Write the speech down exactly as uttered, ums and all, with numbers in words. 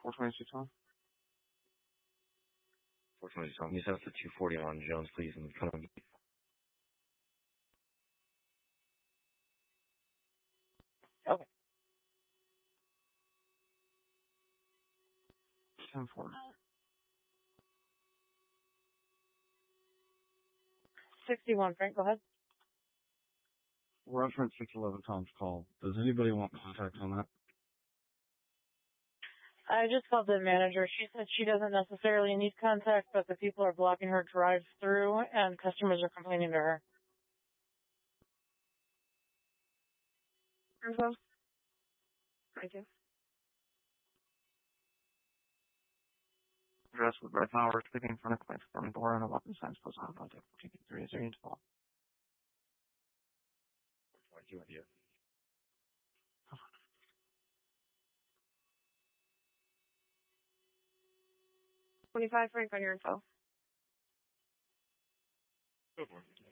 four twenty-six on. four twenty-six on. You set up for two forty on Jones, please, and come on. Okay. ten four. sixty-one, Frank, go ahead. Reference six eleven Tom's call. Does anybody want contact on that? I just called the manager. She said she doesn't necessarily need contact, but the people are blocking her drive-through, and customers are complaining to her. Info. Thank you. Address with Red Power, speaking in front of Claims Department door and a weapon signs post on contact fourteen fifty-three. Is there any call? What's your idea? twenty-five, Frank, on your info. Go for it.